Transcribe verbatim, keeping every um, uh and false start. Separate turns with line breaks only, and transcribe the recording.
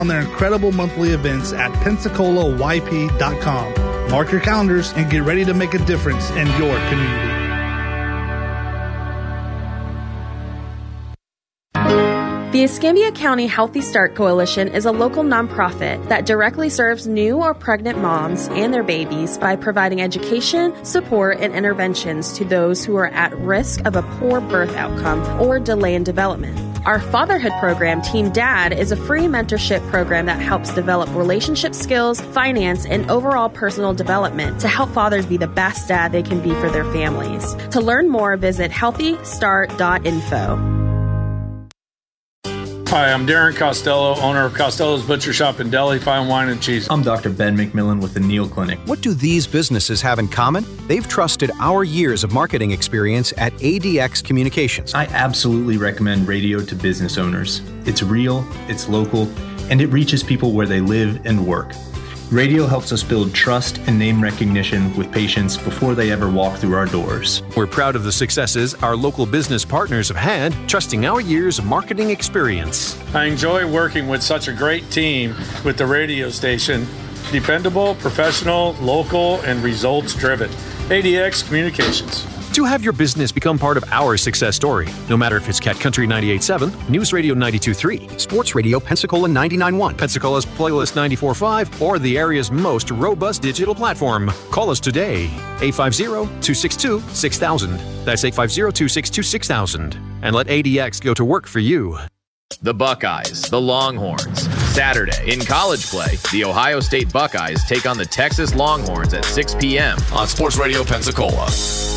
on their incredible monthly events at Pensacola Y P dot com. Mark your calendars and get ready to make a difference in your community.
The Escambia County Healthy Start Coalition is a local nonprofit that directly serves new or pregnant moms and their babies by providing education, support, and interventions to those who are at risk of a poor birth outcome or delay in development. Our fatherhood program, Team Dad, is a free mentorship program that helps develop relationship skills, finance, and overall personal development to help fathers be the best dad they can be for their families. To learn more, visit healthy start dot info.
Hi, I'm Darren Costello, owner of Costello's Butcher Shop in Delhi, Fine Wine and Cheese.
I'm Doctor Ben McMillan with the Neal Clinic.
What do these businesses have in common? They've trusted our years of marketing experience at A D X Communications.
I absolutely recommend radio to business owners. It's real, it's local, and it reaches people where they live and work. Radio helps us build trust and name recognition with patients before they ever walk through our doors.
We're proud of the successes our local business partners have had, trusting our years of marketing experience.
I enjoy working with such a great team with the radio station. Dependable, professional, local, and results-driven. A D X Communications.
To have your business become part of our success story, no matter if it's Cat Country ninety-eight point seven, News Radio ninety-two point three,
Sports Radio Pensacola ninety-nine point one,
Pensacola's Playlist ninety-four point five, or the area's most robust digital platform. Call us today, eight five zero, two six two, six thousand. That's eight five zero, two six two, six thousand. And let A D X go to work for you.
The Buckeyes, the Longhorns. Saturday, in college play, the Ohio State Buckeyes take on the Texas Longhorns at six p.m.
on Sports Radio Pensacola.